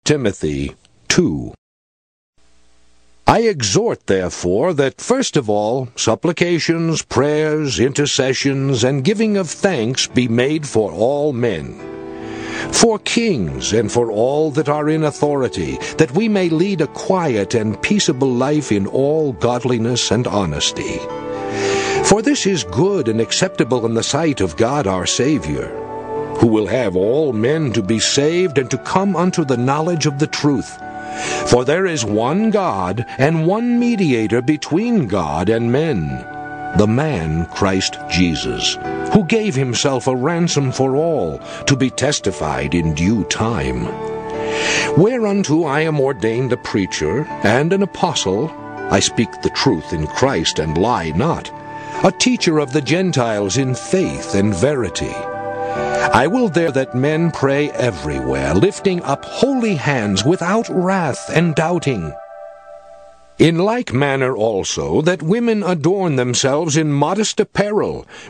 Timothy 2. I exhort, therefore, that first of all supplications, prayers, intercessions, and giving of thanks be made for all men, for kings and for all that are in authority, that we may lead a quiet and peaceable life in all godliness and honesty. For this is good and acceptable in the sight of God our Savior, who will have all men to be saved and to come unto the knowledge of the truth. For there is one God and one mediator between God and men, the man Christ Jesus, who gave himself a ransom for all, to be testified in due time. Whereunto I am ordained a preacher and an apostle, I speak the truth in Christ and lie not, a teacher of the Gentiles in faith and verity. I will there that men pray everywhere, lifting up holy hands without wrath and doubting. In like manner also that women adorn themselves in modest apparel,